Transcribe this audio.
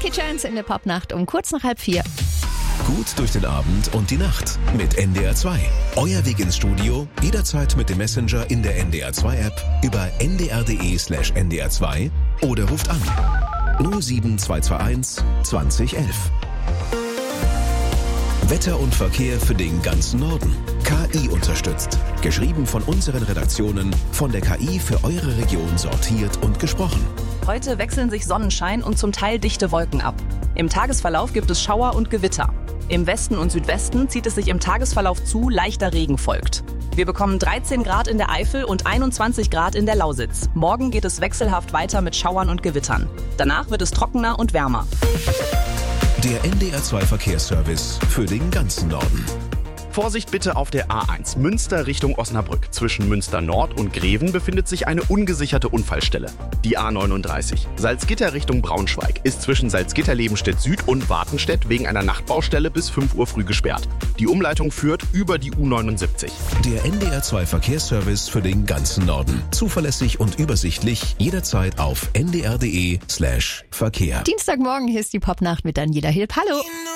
Jackie Chance in der Popnacht um kurz nach 3:30. Gut durch den Abend und die Nacht mit NDR 2. Euer Weg ins Studio, jederzeit mit dem Messenger in der NDR 2 App über ndr.de/ndr 2 oder ruft an 07221 2011. Wetter und Verkehr für den ganzen Norden. KI unterstützt. Geschrieben von unseren Redaktionen, von der KI für eure Region sortiert und gesprochen. Heute wechseln sich Sonnenschein und zum Teil dichte Wolken ab. Im Tagesverlauf gibt es Schauer und Gewitter. Im Westen und Südwesten zieht es sich im Tagesverlauf zu, leichter Regen folgt. Wir bekommen 13 Grad in der Eifel und 21 Grad in der Lausitz. Morgen geht es wechselhaft weiter mit Schauern und Gewittern. Danach wird es trockener und wärmer. Der NDR 2 Verkehrsservice für den ganzen Norden. Vorsicht bitte auf der A1 Münster Richtung Osnabrück. Zwischen Münster Nord und Greven befindet sich eine ungesicherte Unfallstelle. Die A39 Salzgitter Richtung Braunschweig ist zwischen Salzgitter-Lebenstedt Süd und Wartenstedt wegen einer Nachtbaustelle bis 5 Uhr früh gesperrt. Die Umleitung führt über die U79. Der NDR 2 Verkehrsservice für den ganzen Norden. Zuverlässig und übersichtlich, jederzeit auf ndr.de/Verkehr. Dienstagmorgen hier ist die Popnacht mit Daniela Hilp. Hallo.